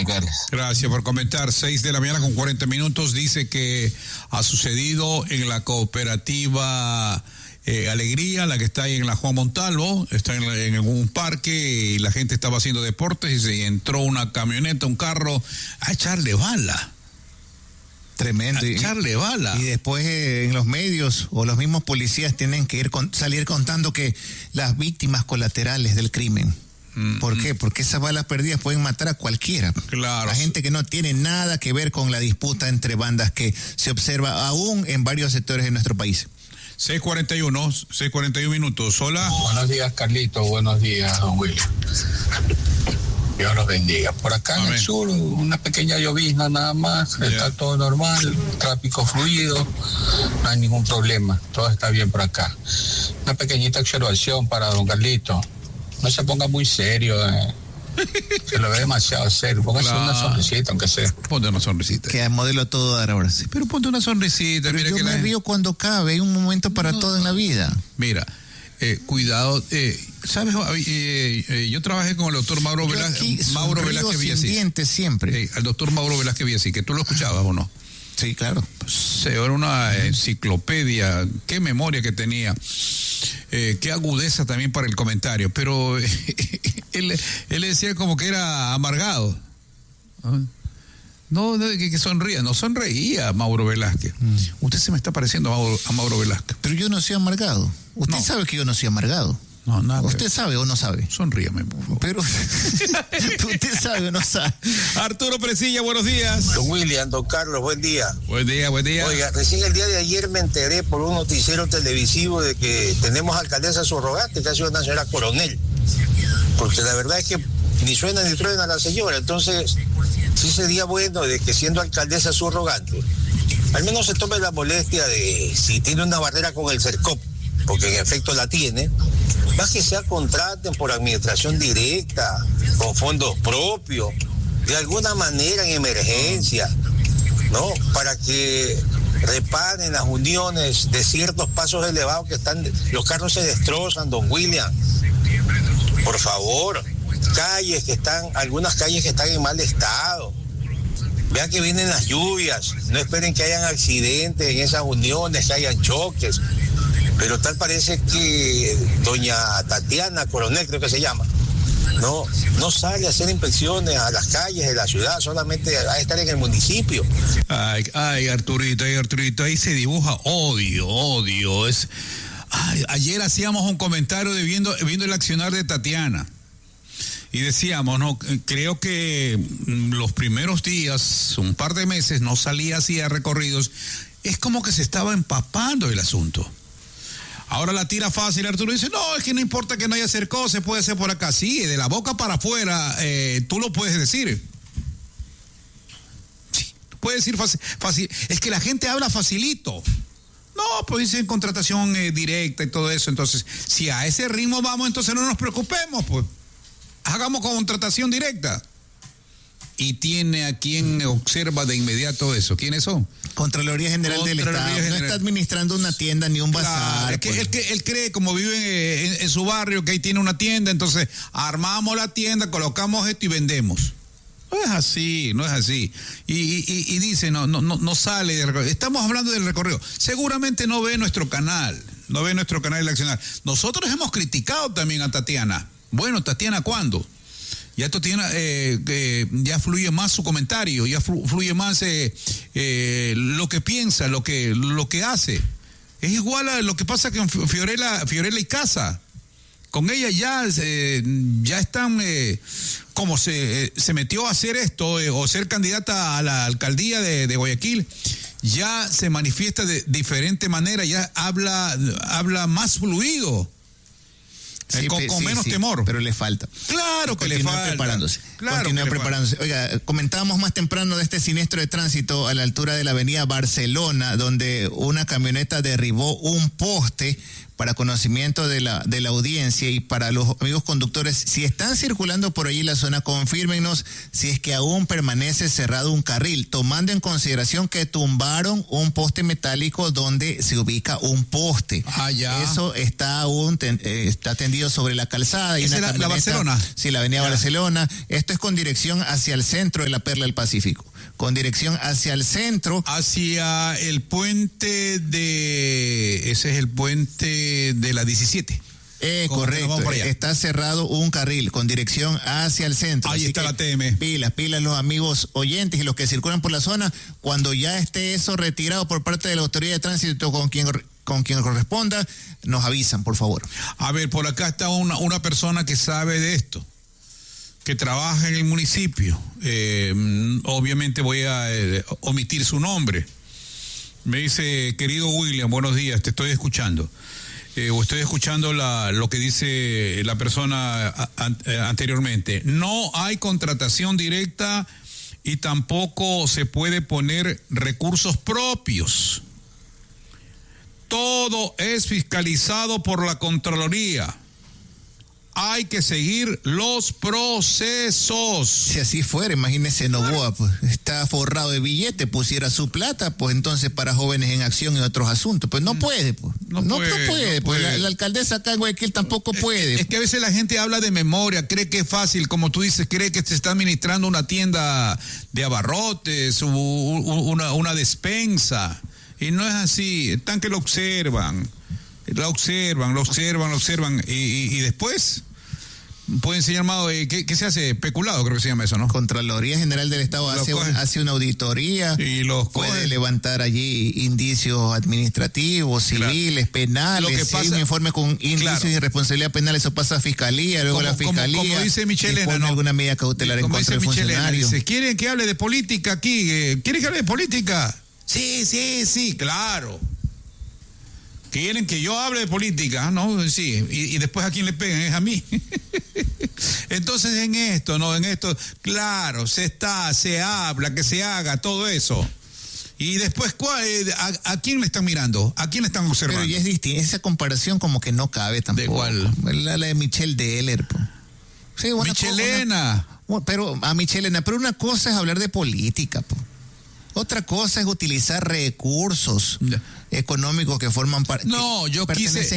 Carlos. Gracias por comentar. 6:40 a.m. Dice que ha sucedido en la cooperativa Alegría, la que está ahí en la Juan Montalvo. Está en un parque y la gente estaba haciendo deportes y se entró una camioneta, un carro, a echarle bala. Tremendo. Echarle bala. Y después en los medios o los mismos policías tienen que salir contando que las víctimas colaterales del crimen. ¿Por qué? Porque esas balas perdidas pueden matar a cualquiera. Claro. A gente que no tiene nada que ver con la disputa entre bandas que se observa aún en varios sectores de nuestro país. 6:41. Hola. Buenos días, Carlito. Buenos días, don Willy. Dios los bendiga. Por acá en el sur, una pequeña llovizna nada más, está todo normal, tráfico fluido, no hay ningún problema, todo está bien por acá. Una pequeñita observación para don Carlito, no se ponga muy serio, se lo ve demasiado serio, póngase una sonrisita, aunque sea. Ponte una sonrisita. Que modelo todo dar ahora. Sí, pero ponte una sonrisita. Pero mira, yo me río cuando cabe, hay un momento para todo en la vida. Mira, cuidado, ¿sabes? Yo trabajé con el doctor Mauro Velázquez Villasí. Siempre. Al doctor Mauro Velázquez Villasí, que tú lo escuchabas o no. Sí, claro. Era una enciclopedia, qué memoria que tenía, qué agudeza también para el comentario, pero él decía como que era amargado. No, que sonría, no sonreía Mauro Velázquez. Usted se me está pareciendo a Mauro Velázquez. Pero yo no soy amargado. Usted sabe que yo no soy amargado. No, nada. ¿Usted sabe o no sabe? Sonríame, por favor. Pero usted sabe o no sabe. Arturo Presilla, buenos días. Don William, don Carlos, buen día. Buen día. Oiga, recién el día de ayer me enteré por un noticiero televisivo de que tenemos alcaldesa subrogante, que ha sido una señora coronel. Porque la verdad es que ni suena ni truena la señora. Entonces, sí sería bueno de que siendo alcaldesa subrogante, al menos se tome la molestia de, si tiene una barrera con el CERCOP, porque en efecto la tiene, más que sea contraten por administración directa, con fondos propios, de alguna manera en emergencia, ¿no? Para que reparen las uniones de ciertos pasos elevados que están, los carros se destrozan, don William. Por favor, algunas calles que están en mal estado. Vean que vienen las lluvias, no esperen que hayan accidentes en esas uniones, que hayan choques. Pero tal parece que doña Tatiana Coronel, creo que se llama, no sale a hacer inspecciones a las calles de la ciudad, solamente a estar en el municipio. Ay, Arturito, ahí se dibuja odio. Ayer hacíamos un comentario de viendo el accionar de Tatiana. Y decíamos, creo que los primeros días, un par de meses, no salía así a recorridos. Es como que se estaba empapando el asunto. Ahora la tira fácil, Arturo dice, no, es que no importa que no haya cercado, se puede hacer por acá. Sí, de la boca para afuera, tú lo puedes decir. Sí, puedes decir fácil. Es que la gente habla facilito. No, pues dicen contratación directa y todo eso. Entonces, si a ese ritmo vamos, entonces no nos preocupemos, pues. Hagamos contratación directa. Y tiene a quien observa de inmediato eso. ¿Quiénes son? Contraloría General del Estado. No está administrando una tienda ni un bazar. Claro, él cree, como vive en su barrio, que ahí tiene una tienda, entonces armamos la tienda, colocamos esto y vendemos. No es así. Y dice, no sale del recorrido. Estamos hablando del recorrido. Seguramente no ve nuestro canal de Accionar. Nosotros hemos criticado también a Tatiana. Bueno, Tatiana, ¿cuándo? Ya Tatiana ya fluye más su comentario, ya fluye más lo que piensa, lo que hace. Es igual a lo que pasa con Fiorella y Casa. Con ella ya están, como se metió a hacer esto, o ser candidata a la alcaldía de Guayaquil, ya se manifiesta de diferente manera, ya habla más fluido. Sí, con menos temor. Pero le falta. Claro que le falta. Continúa preparándose. Oiga, comentábamos más temprano de este siniestro de tránsito a la altura de la avenida Barcelona, donde una camioneta derribó un poste para conocimiento de la audiencia y para los amigos conductores, si están circulando por allí la zona, confírmenos si es que aún permanece cerrado un carril, tomando en consideración que tumbaron un poste metálico donde se ubica un poste. Ya. Eso está aún está tendido sobre la calzada. Y ¿Es la Barcelona? Sí, la avenida Barcelona. Esto es con dirección hacia el centro de la Perla del Pacífico. Con dirección hacia el centro. Hacia el puente de... Ese es el puente de la 17. Correcto, está cerrado un carril con dirección hacia el centro. Ahí está la TM. Pilas los amigos oyentes y los que circulan por la zona, cuando ya esté eso retirado por parte de la autoridad de tránsito con quien corresponda, nos avisan, por favor. A ver, por acá está una persona que sabe de esto, que trabaja en el municipio. Obviamente voy a omitir su nombre. Me dice, querido William, buenos días, te estoy escuchando. O estoy escuchando lo que dice la persona anteriormente. No hay contratación directa y tampoco se puede poner recursos propios. Todo es fiscalizado por la Contraloría. Hay que seguir los procesos. Si así fuera, imagínese Novoa, pues está forrado de billete, pusiera su plata, pues entonces para Jóvenes en Acción y otros asuntos, pues no puede, pues. No puede. Pues la alcaldesa acá en Guayaquil tampoco puede. Es que a veces la gente habla de memoria, cree que es fácil, como tú dices, cree que se está administrando una tienda de abarrotes, una despensa, y no es así. Están que lo observan, y después pueden ser llamados, ¿qué se hace? Peculado, creo que se llama eso, ¿no? Contraloría General del Estado hace una auditoría y los puede levantar allí indicios administrativos, civiles, penales. Si hay un informe con indicios de responsabilidad penal, eso pasa a Fiscalía, luego la Fiscalía como dice Michelena, ¿no? Alguna medida cautelar en contra del funcionario. Dice, ¿quieren que hable de política aquí? ¿Quieren que hable de política? Sí, claro. Quieren que yo hable de política, ¿no? Sí, y después a quién le pegan es a mí. Entonces en esto, claro, se habla, que se haga todo eso. Y después, ¿a quién le están mirando? ¿A quién le están observando? Pero ya es distinto, esa comparación como que no cabe tampoco. ¿De cuál? La de Michelle Deller. Sí, Michelena. Pero una cosa es hablar de política, po. Otra cosa es utilizar recursos económicos que forman parte. Yo quise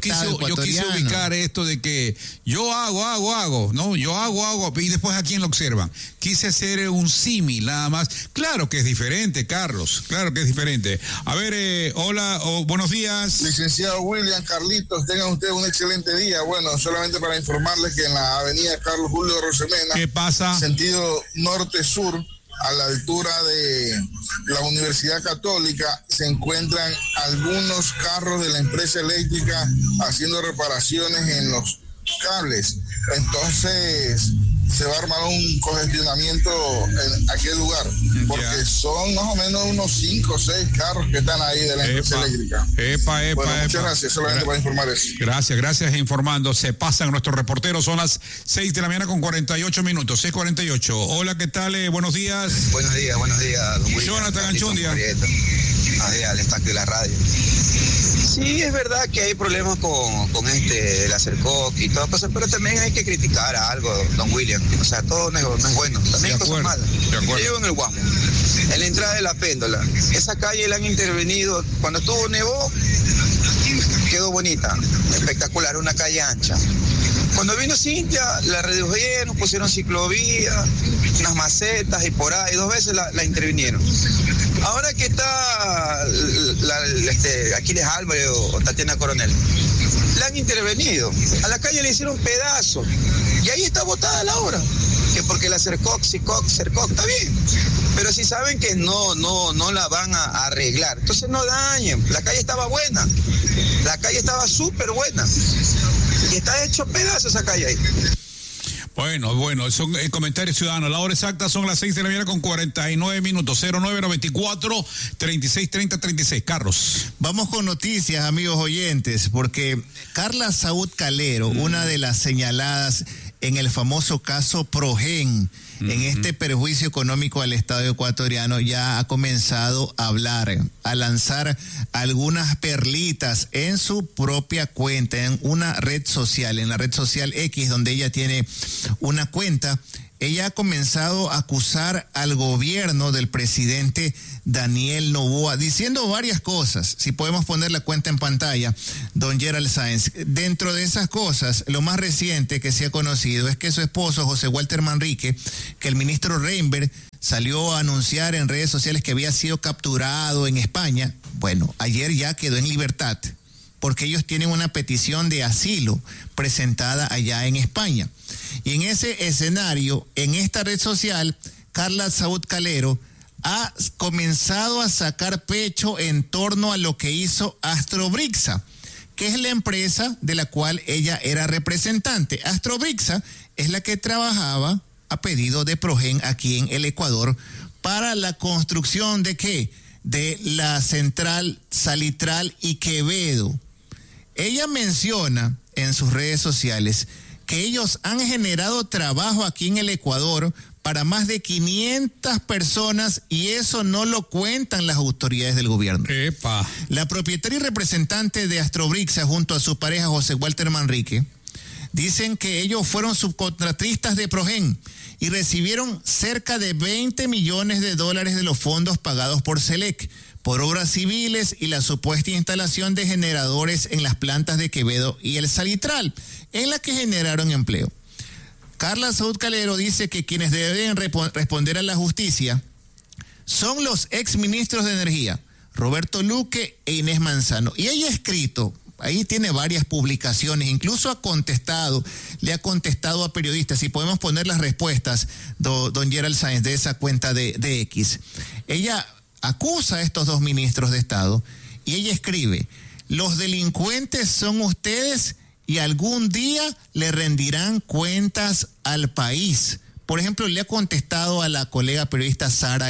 ubicar esto de que yo hago, ¿no? Yo hago, y después a quién lo observan. Quise hacer un símil, nada más. Claro que es diferente, Carlos, claro que es diferente. A ver, hola, buenos días. Licenciado William, Carlitos, tengan ustedes un excelente día. Bueno, solamente para informarles que en la avenida Carlos Julio Rosemena, ¿qué pasa? Sentido norte-sur, a la altura de la Universidad Católica, se encuentran algunos carros de la empresa eléctrica haciendo reparaciones en los cables. Entonces se va a armar un congestionamiento en aquel lugar, porque son más o menos unos 5 o 6 carros que están ahí de la empresa eléctrica. Muchas gracias, solamente para informar eso. Gracias informando. Se pasan nuestros reporteros, son las 6 de la mañana con 48 minutos, 6:48. Hola, ¿qué tal? Buenos días. Buenos días, Jonathan Anchundia. Buenos días, al staff de la radio. Sí, es verdad que hay problemas con el Acercoc y todas cosas, pero también hay que criticar algo, don William. O sea, todo no es bueno. También hay cosas malas. Yo vivo en el Guasmo, en la entrada de la Péndola. Esa calle la han intervenido. Cuando estuvo nevó, quedó bonita, espectacular, una calle ancha. Cuando vino Cintia, la redujeron, pusieron ciclovía, unas macetas y por ahí, 2 veces la intervinieron. Ahora que está Aquiles Álvarez o Tatiana Coronel, la han intervenido. A la calle le hicieron pedazos y ahí está botada la obra. Que porque la Cercoc, está bien. Pero si saben que no la van a arreglar, entonces no dañen. La calle estaba buena. La calle estaba súper buena. Y está hecho pedazos esa calle ahí. Bueno, son comentarios ciudadanos. La hora exacta son las 6 de la mañana con 49 minutos. 0994-3630-36. Carlos. Vamos con noticias, amigos oyentes, porque Carla Saúd Calero, una de las señaladas en el famoso caso Progen, en este perjuicio económico al Estado ecuatoriano, ya ha comenzado a hablar, a lanzar algunas perlitas en su propia cuenta, en una red social, en la red social X, donde ella tiene una cuenta. Ella ha comenzado a acusar al gobierno del presidente Daniel Noboa, diciendo varias cosas. Si podemos poner la cuenta en pantalla, don Gerald Sáenz. Dentro de esas cosas, lo más reciente que se ha conocido es que su esposo, José Walter Manrique, que el ministro Reinberg salió a anunciar en redes sociales que había sido capturado en España. Bueno, ayer ya quedó en libertad, porque ellos tienen una petición de asilo presentada allá en España. Y en ese escenario, en esta red social, Carla Saúd Calero ha comenzado a sacar pecho en torno a lo que hizo Astrobrixa, que es la empresa de la cual ella era representante. Astrobrixa es la que trabajaba a pedido de Progen aquí en el Ecuador para la construcción ¿de qué? De la central salitral y Quevedo. Ella menciona en sus redes sociales que ellos han generado trabajo aquí en el Ecuador para más de 500 personas y eso no lo cuentan las autoridades del gobierno. ¡Epa! La propietaria y representante de Astrobrixa junto a su pareja José Walter Manrique dicen que ellos fueron subcontratistas de Progen y recibieron cerca de $20 millones de los fondos pagados por Selec por obras civiles y la supuesta instalación de generadores en las plantas de Quevedo y el Salitral, en la que generaron empleo. Carla Saúd Calero dice que quienes deben responder a la justicia son los exministros de Energía, Roberto Luque e Inés Manzano. Y ella ha escrito, ahí tiene varias publicaciones, incluso le ha contestado a periodistas, y podemos poner las respuestas, don Gerald Sáenz, de esa cuenta de X. Ella acusa a estos dos ministros de Estado y ella escribe: los delincuentes son ustedes y algún día le rendirán cuentas al país. Por ejemplo, le ha contestado a la colega periodista Sara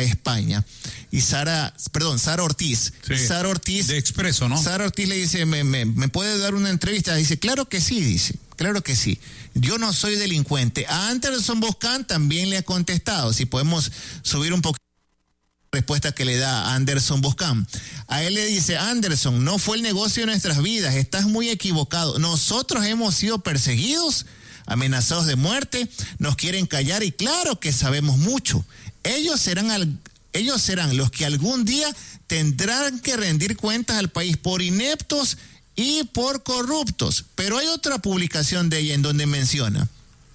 Ortiz. Sí, Sara Ortiz. De Expreso, ¿no? Sara Ortiz le dice, ¿me puede dar una entrevista? Dice, claro que sí, dice. Claro que sí. Yo no soy delincuente. A Anderson Boscan también le ha contestado. Si podemos subir un poquito la respuesta que le da Anderson Boscan. A él le dice, Anderson, no fue el negocio de nuestras vidas. Estás muy equivocado. Nosotros hemos sido perseguidos, amenazados de muerte, nos quieren callar y claro que sabemos mucho. Ellos serán los que algún día tendrán que rendir cuentas al país por ineptos y por corruptos. Pero hay otra publicación de ella en donde menciona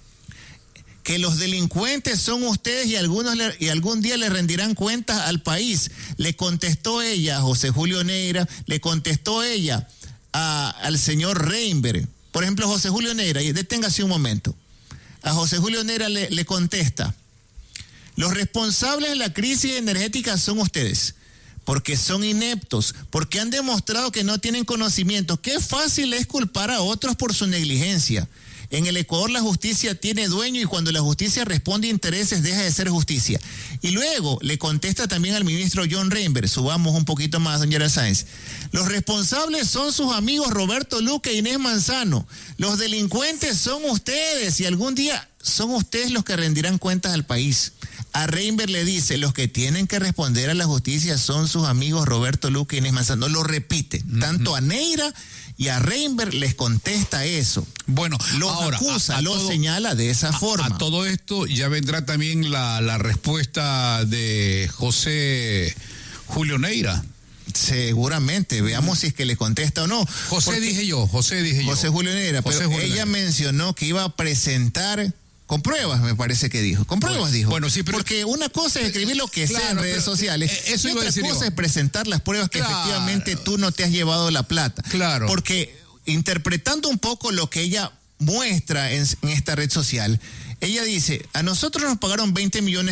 que los delincuentes son ustedes y algún día le rendirán cuentas al país. Le contestó ella a José Julio Neira, le contestó ella al señor Reinberg. Por ejemplo, José Julio Neira, y deténgase un momento. A José Julio Neira le contesta: los responsables de la crisis energética son ustedes, porque son ineptos, porque han demostrado que no tienen conocimiento. Qué fácil es culpar a otros por su negligencia. En el Ecuador la justicia tiene dueño y cuando la justicia responde a intereses deja de ser justicia. Y luego le contesta también al ministro John Reinberg. Subamos un poquito más, don Gerald Sáenz. Los responsables son sus amigos Roberto Luque e Inés Manzano. Los delincuentes son ustedes y algún día son ustedes los que rendirán cuentas al país. A Reinberg le dice, los que tienen que responder a la justicia son sus amigos Roberto Luque e Inés Manzano. Lo repite, tanto a Neira y a Reinberg les contesta eso. Bueno, los ahora, acusa, los señala de esa forma. A todo esto ya vendrá también la respuesta de José Julio Neira. Seguramente, veamos si es que le contesta o no. José Julio Neira, pero ella mencionó que iba a presentar con pruebas, me parece que dijo. Con pruebas dijo. Bueno, sí, pero porque una cosa es escribir lo que sea en redes sociales, y otra cosa es presentar las pruebas que efectivamente tú no te has llevado la plata. Claro. Porque interpretando un poco lo que ella muestra en esta red social, ella dice, a nosotros nos pagaron $20 millones.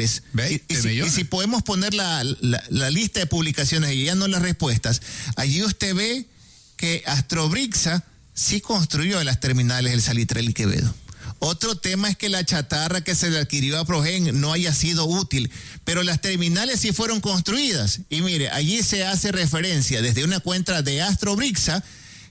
Y si podemos poner la lista de publicaciones y ya no las respuestas, allí usted ve que Astrobrixa sí construyó las terminales del Salitral y Quevedo. Otro tema es que la chatarra que se le adquirió a Progen no haya sido útil, pero las terminales sí fueron construidas. Y mire, allí se hace referencia desde una cuenta de Astrobrixa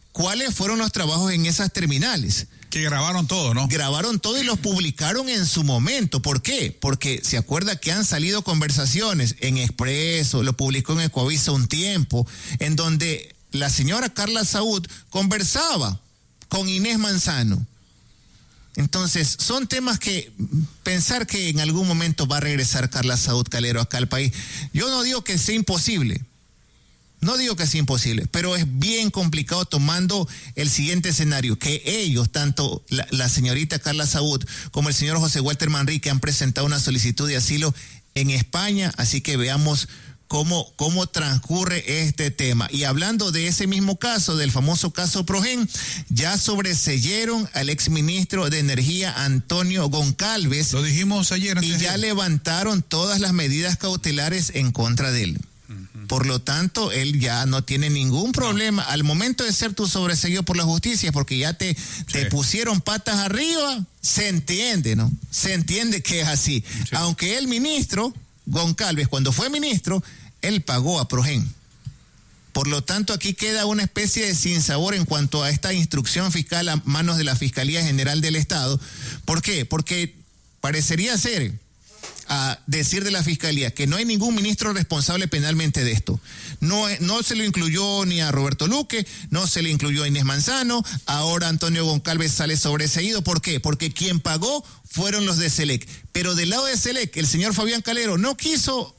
cuáles fueron los trabajos en esas terminales. Que grabaron todo, ¿no? Grabaron todo y los publicaron en su momento. ¿Por qué? Porque se acuerda que han salido conversaciones en Expreso, lo publicó en Ecoavisa un tiempo, en donde la señora Carla Saúd conversaba con Inés Manzano. Entonces, son temas que pensar que en algún momento va a regresar Carla Saúd Calero acá al país. Yo no digo que sea imposible. No digo que sea imposible, pero es bien complicado tomando el siguiente escenario, que ellos, tanto la señorita Carla Saúd como el señor José Walter Manrique, han presentado una solicitud de asilo en España, así que veamos cómo transcurre este tema. Y hablando de ese mismo caso, del famoso caso Progen, ya sobreseyeron al exministro de Energía Antonio Goncalves. Lo dijimos ayer. Y ya levantaron todas las medidas cautelares en contra de él. Por lo tanto, él ya no tiene ningún problema al momento de ser tu sobreseído por la justicia, porque ya te pusieron patas arriba, se entiende, ¿no? Se entiende que es así. Sí. Aunque el ministro, Goncalves, cuando fue ministro, él pagó a Progen. Por lo tanto, aquí queda una especie de sinsabor en cuanto a esta instrucción fiscal a manos de la Fiscalía General del Estado. ¿Por qué? Porque parecería ser, a decir de la Fiscalía, que no hay ningún ministro responsable penalmente de esto. No se lo incluyó ni a Roberto Luque, no se le incluyó a Inés Manzano, ahora Antonio Goncalves sale sobreseído. ¿Por qué? Porque quien pagó fueron los de SELEC. Pero del lado de SELEC, el señor Fabián Calero no quiso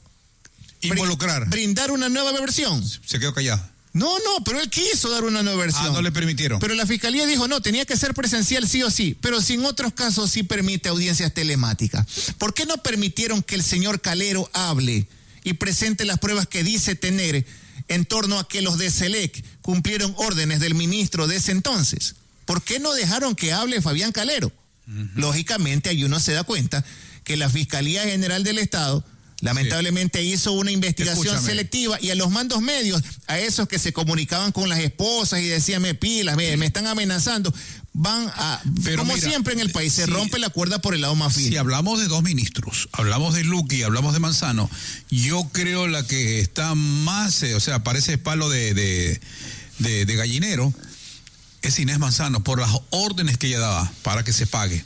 brindar una nueva versión. Se quedó callado. No, pero él quiso dar una nueva versión. No le permitieron. Pero la Fiscalía dijo, no, tenía que ser presencial sí o sí, pero si en otros casos sí permite audiencias telemáticas. ¿Por qué no permitieron que el señor Calero hable y presente las pruebas que dice tener en torno a que los de SELEC cumplieron órdenes del ministro de ese entonces? ¿Por qué no dejaron que hable Fabián Calero? Lógicamente, ahí uno se da cuenta que la Fiscalía General del Estado lamentablemente hizo una investigación selectiva, y a los mandos medios, a esos que se comunicaban con las esposas y decían, me están amenazando, pero como siempre en el país, se rompe la cuerda por el lado más fino. Si hablamos de dos ministros, hablamos de Luque y hablamos de Manzano, yo creo la que está más, parece palo de gallinero, es Inés Manzano, por las órdenes que ella daba, para que se pague.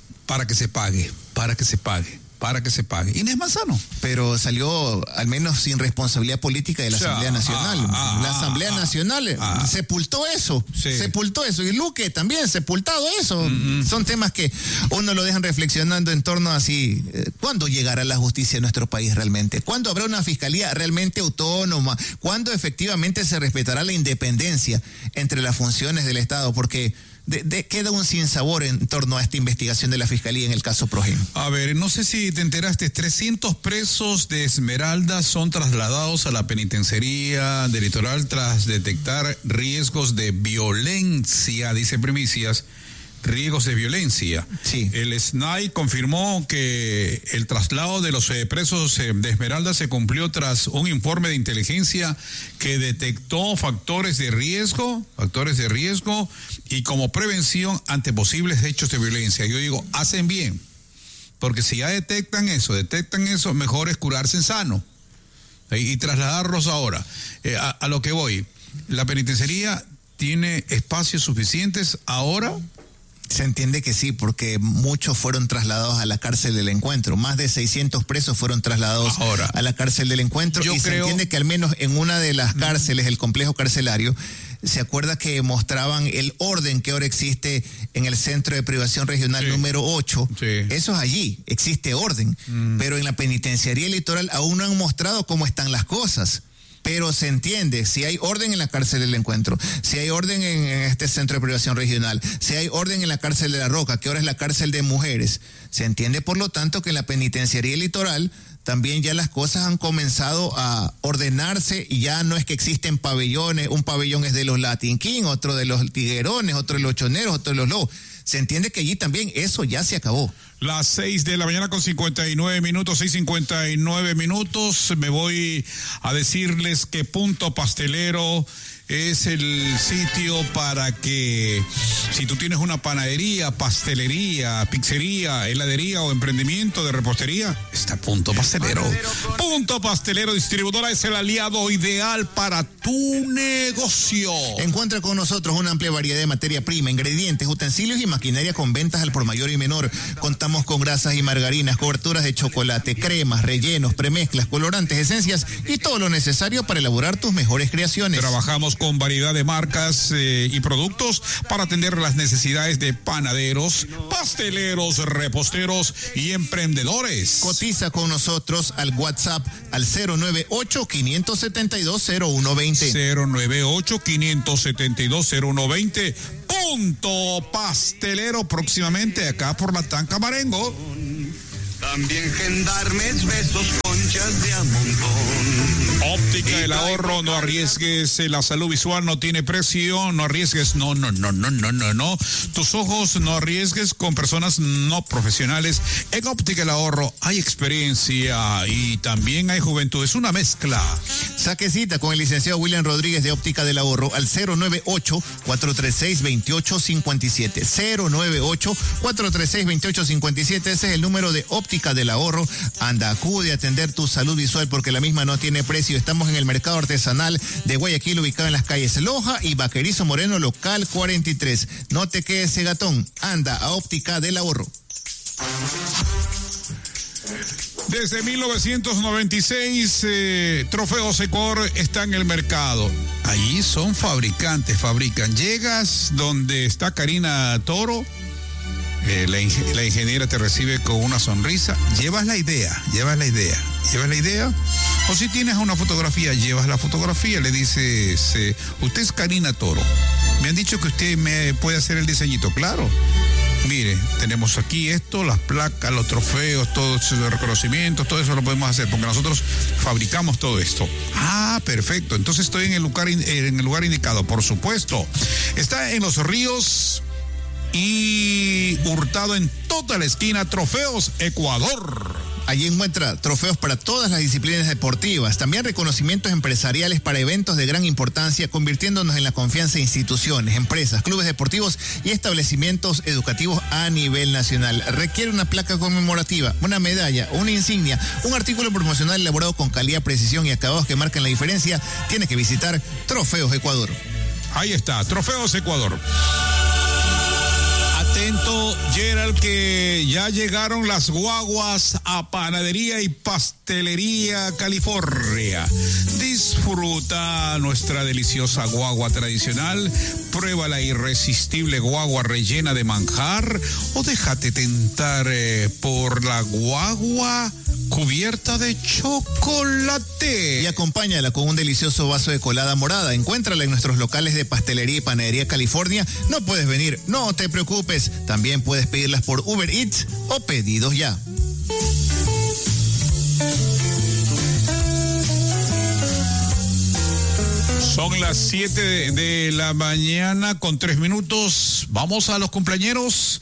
Inés Manzano. Pero salió al menos sin responsabilidad política de la Asamblea Nacional. La Asamblea Nacional sepultó eso. Sí. Sepultó eso. Y Luque también sepultado eso. Son temas que uno lo dejan reflexionando en torno a si ¿cuándo llegará la justicia en nuestro país realmente? ¿Cuándo habrá una fiscalía realmente autónoma? ¿Cuándo efectivamente se respetará la independencia entre las funciones del Estado? Porque queda un sinsabor en torno a esta investigación de la Fiscalía en el caso Progen. A ver, no sé si te enteraste, 300 presos de Esmeralda son trasladados a la penitenciaría del Litoral tras detectar riesgos de violencia, dice Primicias. Riesgos de violencia. Sí. El SNAI confirmó que el traslado de los presos de Esmeralda se cumplió tras un informe de inteligencia que detectó factores de riesgo y como prevención ante posibles hechos de violencia. Yo digo, hacen bien, porque si ya detectan eso, mejor es curarse en sano y trasladarlos ahora. A lo que voy, la penitenciaría tiene espacios suficientes ahora. Se entiende que sí, porque muchos fueron trasladados a la cárcel del Encuentro. Más de 600 presos fueron trasladados a la cárcel del Encuentro. Se entiende que al menos en una de las cárceles, el complejo carcelario, se acuerda que mostraban el orden que ahora existe en el Centro de Privación Regional número 8. Sí. Eso es allí, existe orden. Pero en la penitenciaría litoral aún no han mostrado cómo están las cosas. Pero se entiende, si hay orden en la cárcel del Encuentro, si hay orden en este Centro de Privación Regional, si hay orden en la cárcel de La Roca, que ahora es la cárcel de mujeres, se entiende por lo tanto que en la penitenciaría litoral también ya las cosas han comenzado a ordenarse y ya no es que existen pabellones, un pabellón es de los Latin King, otro de los Tiguerones, otro de los Choneros, otro de los Lobos. Se entiende que allí también eso ya se acabó. Las 6 de la mañana con 59 minutos, 6:59 minutos. Me voy a decirles que Punto Pastelero es el sitio para que, si tú tienes una panadería, pastelería, pizzería, heladería o emprendimiento de repostería, está Punto Pastelero. Punto Pastelero Distribuidora es el aliado ideal para tu negocio. Encuentra con nosotros una amplia variedad de materia prima, ingredientes, utensilios y maquinaria con ventas al por mayor y menor. Contamos con grasas y margarinas, coberturas de chocolate, cremas, rellenos, premezclas, colorantes, esencias y todo lo necesario para elaborar tus mejores creaciones. Trabajamos con variedad de marcas y productos para atender las necesidades de panaderos, pasteleros, reposteros y emprendedores. Cotiza con nosotros al WhatsApp al 098-572-0120. 098-572-0120. Punto Pastelero, próximamente acá por la Tanca Marengo. También gendarmes, besos, conchas de a montón. Óptica El Ahorro, no arriesgues, la salud visual no tiene precio, no arriesgues, no. Tus ojos no arriesgues con personas no profesionales. En Óptica El Ahorro hay experiencia y también hay juventud, es una mezcla. Saque cita con el licenciado William Rodríguez de Óptica del Ahorro al 098-436-2857. 098-436-2857, ese es el número de Óptica del Ahorro. Anda, acude a atender tu salud visual porque la misma no tiene precio. Estamos en el mercado artesanal de Guayaquil, ubicado en las calles Loja y Vaquerizo Moreno, local 43. No te quedes cegatón, anda a Óptica del Ahorro. Desde 1996, Trofeos Ecuador está en el mercado. Allí son fabricantes, fabrican. Llegas donde está Karina Toro, la ingeniera te recibe con una sonrisa. Llevas la idea. O si tienes una fotografía, llevas la fotografía, le dices, usted es Karina Toro. Me han dicho que usted me puede hacer el diseñito. Claro. Mire, tenemos aquí esto, las placas, los trofeos, todos esos reconocimientos, todo eso lo podemos hacer porque nosotros fabricamos todo esto. Ah, perfecto. Entonces estoy en el lugar indicado, por supuesto. Está en Los Ríos y Hurtado, en toda la esquina. Trofeos Ecuador. Allí encuentra trofeos para todas las disciplinas deportivas, también reconocimientos empresariales para eventos de gran importancia, convirtiéndonos en la confianza de instituciones, empresas, clubes deportivos y establecimientos educativos a nivel nacional. Requiere una placa conmemorativa, una medalla, una insignia, un artículo promocional elaborado con calidad, precisión y acabados que marcan la diferencia. Tiene que visitar Trofeos Ecuador. Ahí está, Trofeos Ecuador. Atento, Gerald, que ya llegaron las guaguas a Panadería y Pastelería California. Disfruta nuestra deliciosa guagua tradicional, prueba la irresistible guagua rellena de manjar o déjate tentar por la guagua cubierta de chocolate. Y acompáñala con un delicioso vaso de colada morada. Encuéntrala en nuestros locales de Pastelería y Panadería California. No puedes venir, no te preocupes. También puedes pedirlas por Uber Eats o Pedidos Ya. Son las 7 de la mañana con 3 minutos. Vamos a los cumpleañeros.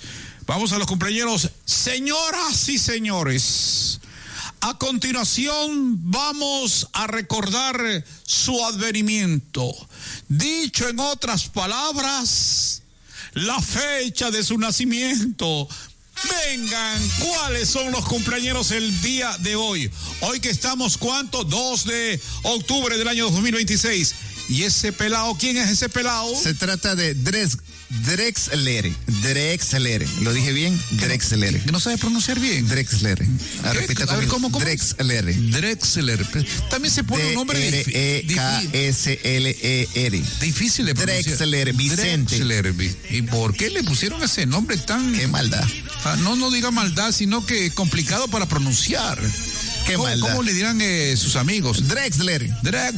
Señoras y señores, a continuación vamos a recordar su advenimiento. Dicho en otras palabras, la fecha de su nacimiento. Vengan, ¿cuáles son los cumpleañeros el día de hoy? Hoy que estamos, ¿cuánto? 2 de octubre del año 2026. ¿Y ese pelado? ¿Quién es ese pelado? Se trata de Drexler. ¿Lo dije bien? Drexler. ¿No sabes pronunciar bien? Drexler. Repita conmigo. ¿Cómo? Drexler. También se pone un nombre Drexler. difícil de pronunciar. Drexler Vicente. Drexler. ¿Y por qué le pusieron ese nombre tan... Qué maldad. No diga maldad, sino que complicado para pronunciar. Qué maldad. ¿Cómo le dirán sus amigos? Drexler.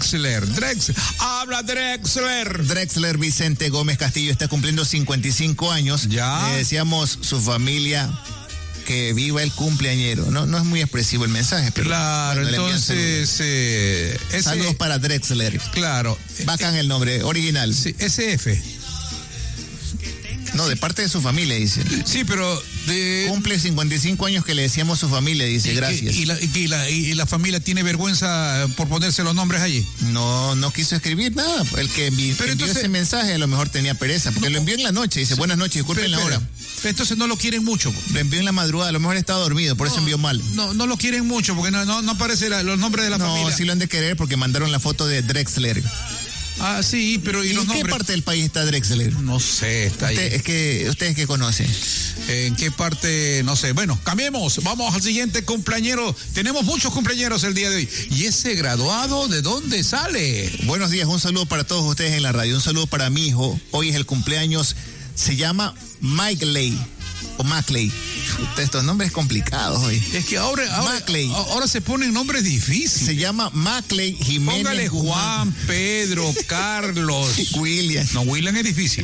Habla Drexler. Drexler Vicente Gómez Castillo está cumpliendo 55 años. Ya. Le decíamos su familia que viva el cumpleañero. No es muy expresivo el mensaje, pero claro, entonces saludos para Drexler. Claro. Bacán el nombre original. Sí, SF. No, de parte de su familia, dice. Sí, pero Cumple 55 años que le decíamos a su familia, dice, gracias. ¿Y la familia tiene vergüenza por ponerse los nombres allí? No quiso escribir nada. El que envió ese mensaje a lo mejor tenía pereza, porque lo envió en la noche, dice, buenas noches, disculpen la hora. Entonces no lo quieren mucho. Lo envió en la madrugada, a lo mejor estaba dormido, por eso envió mal. No lo quieren mucho, porque no aparecen los nombres de la familia. No, sí lo han de querer porque mandaron la foto de Drexler. Ah, sí, pero ¿y los nombres? ¿En qué parte del país está Drexler? No sé, está ahí. ¿Ustedes qué conocen? ¿En qué parte? No sé. Bueno, cambiemos. Vamos al siguiente cumpleañero. Tenemos muchos cumpleañeros el día de hoy. ¿Y ese graduado de dónde sale? Buenos días, un saludo para todos ustedes en la radio. Un saludo para mi hijo. Hoy es el cumpleaños. Se llama Maclay. O Maclay. Estos nombres complicados hoy. Es que ahora se ponen nombres difíciles. Se llama Maclay Jiménez. Póngale Juan, Pedro, Carlos. William. No, William es difícil.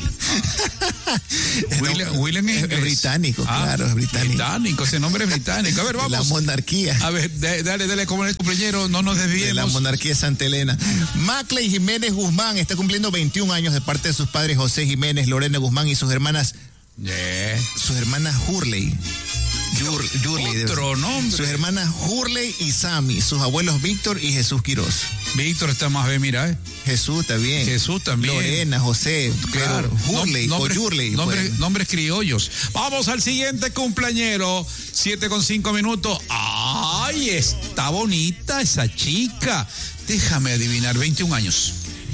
William es británico, claro, es británico. Británico, ese nombre es británico. A ver, vamos. La monarquía. A ver, dale, como el cumpleañero, no nos desviemos. De la monarquía de Santa Elena. Maclay Jiménez Guzmán está cumpliendo 21 años de parte de sus padres José Jiménez, Lorena Guzmán y sus hermanas. Sus hermanas Hurley. Otro nombre. Sus hermanas Hurley y Sammy, sus abuelos Víctor y Jesús Quirós. Víctor está más bien, mira, Jesús también. Lorena, José, claro. Hurley o Yurley. Nombres criollos. Vamos al siguiente cumpleañero. 7:05. ¡Ay, está bonita esa chica! Déjame adivinar, 21 años.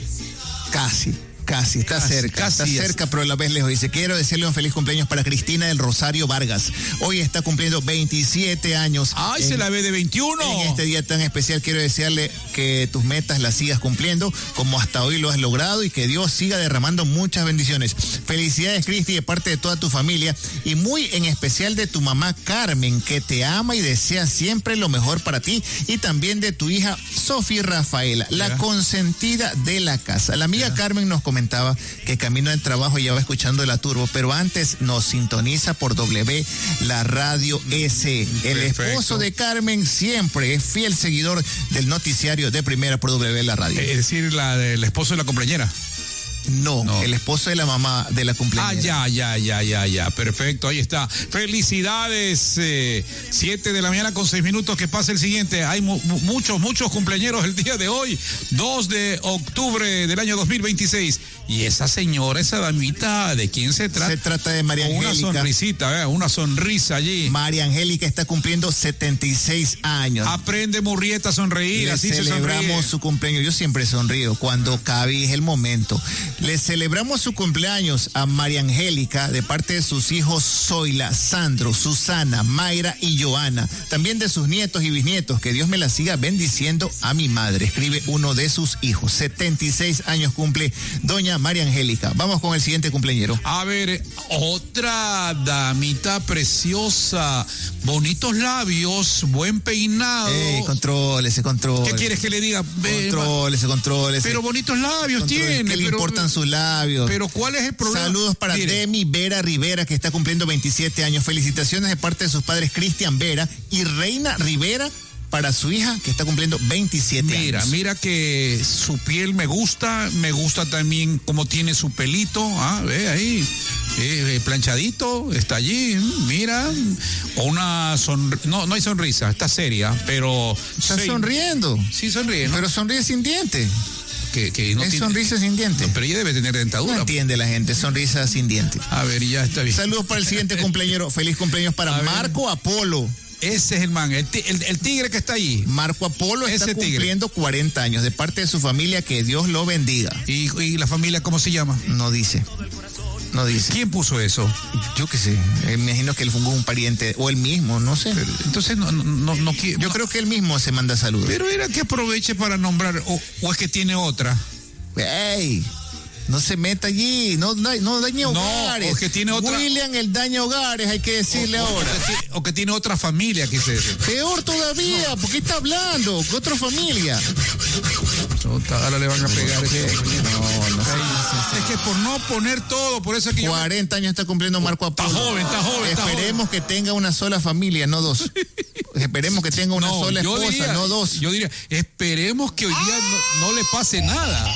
Casi, está cerca, pero a la vez lejos. Dice, quiero decirle un feliz cumpleaños para Cristina del Rosario Vargas. Hoy está cumpliendo 27 años. ¡Ay, se la ve de 21! En este día tan especial quiero desearle que tus metas las sigas cumpliendo como hasta hoy lo has logrado y que Dios siga derramando muchas bendiciones. Felicidades, Cristi, de parte de toda tu familia y muy en especial de tu mamá Carmen, que te ama y desea siempre lo mejor para ti, y también de tu hija Sofía Rafaela, la consentida de la casa. La amiga Carmen nos comentaba que camino al trabajo y ya va escuchando la Turbo, pero antes nos sintoniza por W, la radio S. El esposo de Carmen siempre es fiel seguidor del noticiario de Primera por W, la radio. Es decir, el esposo de la cumpleañera. No, el esposo de la mamá de la cumpleañera. Ya, perfecto, ahí está. Felicidades, 7 de la mañana con 6 minutos, que pase el siguiente. Hay muchos cumpleañeros el día de hoy, 2 de octubre del año 2026. Y esa señora, esa damita, ¿de quién se trata? Se trata de María Angélica. Una sonrisita, una sonrisa allí. María Angélica está cumpliendo 76 años. Aprende, Murrieta, a sonreír, así se sonríe. Celebramos su cumpleaños, yo siempre sonrío cuando cabe, es el momento. Le celebramos su cumpleaños a María Angélica de parte de sus hijos Zoila, Sandro, Susana, Mayra y Joana. También de sus nietos y bisnietos. Que Dios me la siga bendiciendo a mi madre. Escribe uno de sus hijos. 76 años cumple doña María Angélica. Vamos con el siguiente cumpleañero. A ver, otra damita preciosa. Bonitos labios, buen peinado. Contrólese. ¿Qué quieres que le diga? Contrólese. Pero bonitos labios tiene. ¿Qué le importan sus labios? Pero ¿cuál es el problema? Saludos para Demi Vera Rivera, que está cumpliendo 27 años. Felicitaciones de parte de sus padres Cristian Vera y Reina Rivera para su hija, que está cumpliendo 27 años. Mira que su piel me gusta también cómo tiene su pelito, ve ahí, planchadito, está allí, mira, no hay sonrisa, está seria, pero... Está sonriendo. Sí, sonríe, ¿no? Pero sonríe sin diente. Que no es tiene... sonrisa sin diente. No, pero ella debe tener dentadura. No entiende la gente, sonrisa sin diente. A ver, ya está bien. Saludos para el siguiente cumpleañero. Feliz cumpleaños para Marco Apolo. Ese es el man, el tigre que está ahí. Marco Apolo está cumpliendo 40 años de parte de su familia, que Dios lo bendiga. ¿Y la familia cómo se llama? No dice. ¿Quién puso eso? Yo qué sé, me imagino que él fue un pariente, o él mismo, no sé. Pero, entonces no quiere. Yo creo que él mismo se manda saludos. Pero era que aproveche para nombrar, o es que tiene otra. ¡Ey! No se meta allí, no dañe hogares. No, o que tiene otra... William, el daña hogares, hay que decirle ahora. O que tiene otra familia, que se... Peor todavía, ¿por qué está hablando? ¿Qué otra familia? Ahora le van a pegar. Es que por no poner todo, por eso es que 40 años está cumpliendo Marco Apolo. Está joven. Esperemos que tenga una sola familia, no dos. Esperemos que tenga una sola esposa, no dos. Yo diría, esperemos que hoy día no le pase nada.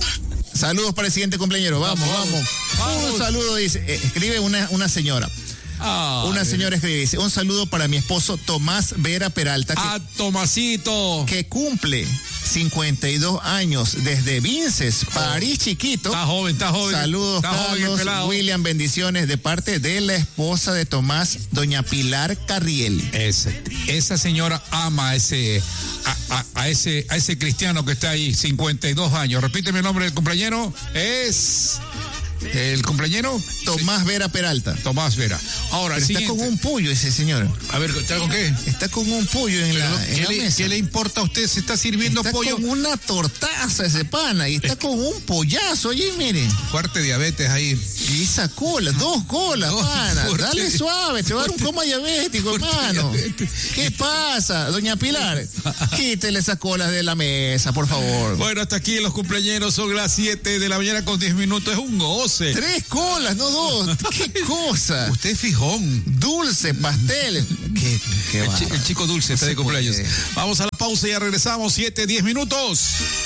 Saludos para el siguiente cumpleañero. Vamos. Un saludo, dice, escribe una señora. Una señora escribe, dice, un saludo para mi esposo Tomás Vera Peralta. Tomasito. Que cumple 52 años desde Vinces, París chiquito. Está joven. Saludos, Carlos, William, bendiciones de parte de la esposa de Tomás, doña Pilar Carriel. Esa señora ama a ese cristiano que está ahí, 52 años. Repíteme el nombre del cumpleañero. Es... ¿El cumpleañero? Tomás Vera Peralta. Tomás Vera. Ahora, está con un pollo ese señor. A ver, ¿está con qué? Está con un pollo en la mesa. ¿Qué le importa a usted? Se está sirviendo pollo. Está con una tortaza ese pana y está con un pollazo allí, miren. Fuerte diabetes ahí. Y esa cola, 2 colas, pana. Dale suave, te va a dar un coma diabético, hermano. ¿Qué pasa, doña Pilar? Quítele esas colas de la mesa, por favor. Bueno, hasta aquí los cumpleaños, son las 7 de la mañana con 10 minutos. Es un gozo. 3 colas, no 2. ¿Qué cosa? Usted es fijón. Dulce, pastel. El chico dulce está de cumpleaños. Vamos a la pausa y ya regresamos. 7, 10 minutos.